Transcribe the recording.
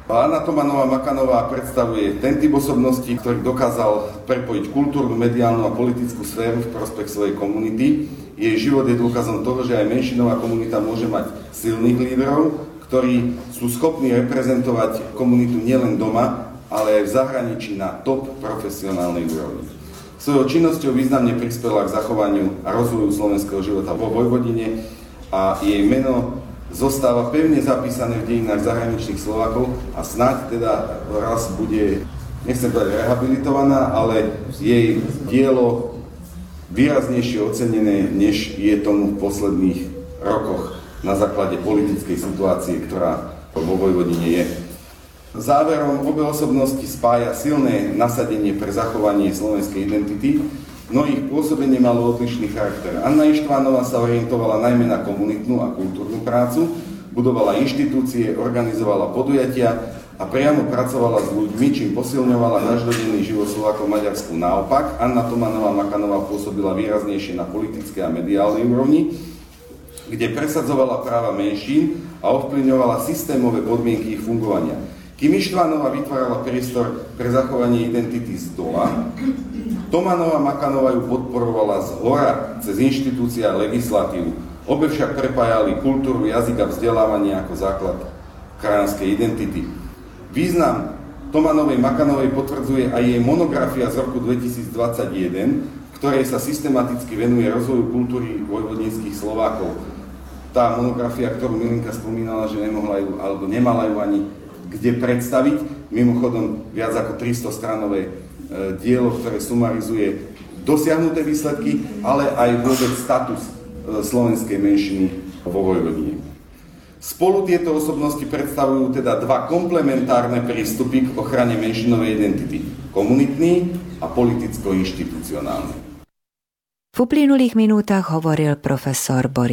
Anna Tomanová-Makanová predstavuje ten typ osobnosti, ktorý dokázal prepojiť kultúrnu, mediálnu a politickú sféru v prospech svojej komunity. Jej život je dôkazom toho, že aj menšinová komunita môže mať silných líderov, ktorí sú schopní reprezentovať komunitu nielen doma, ale aj v zahraničí na top profesionálnej úrovni. Svojou činnosťou významne prispela k zachovaniu a rozvoju slovenského života vo Vojvodine a jej meno zostáva pevne zapísané v dejinách zahraničných Slovákov a snáď teda raz bude, nechcem povedať rehabilitovaná, ale jej dielo výraznejšie ocenené, než je tomu v posledných rokoch na základe politickej situácie, ktorá vo Vojvodine je. Záverom, obe osobnosti spája silné nasadenie pre zachovanie slovenskej identity. No ich pôsobenie malo odlišný charakter. Anna Ištvanová sa orientovala najmä na komunitnú a kultúrnu prácu, budovala inštitúcie, organizovala podujatia a priamo pracovala s ľuďmi, čím posilňovala každodenný život Slovákov v Maďarsku. Naopak, Anna Tomanová-Makanová pôsobila výraznejšie na politickej a mediálnej úrovni, kde presadzovala práva menšín a ovplyvňovala systémové podmienky ich fungovania. Kým Ištvanová vytvárala priestor pre zachovanie identity z dola, Tomanová-Makanová ju podporovala z hora cez inštitúcie a legislatívu. Obe však prepájali kultúru, jazyk a vzdelávanie ako základ krajanskej identity. Význam Tomanovej-Makanovej potvrdzuje aj jej monografia z roku 2021, v ktorej sa systematicky venuje rozvoju kultúry vojvodinských Slovákov. Tá monografia, ktorú Milinka spomínala, že nemohla ju, alebo nemala ju ani kde predstaviť, mimochodom viac ako 300-stranové dielo, ktoré sumarizuje dosiahnuté výsledky, ale aj vôbec status slovenskej menšiny vo Vojvodine. Spolu tieto osobnosti predstavujú teda dva komplementárne prístupy k ochrane menšinovej identity. Komunitný a politicko-inštitucionálny. V uplynulých minútach hovoril profesor Boris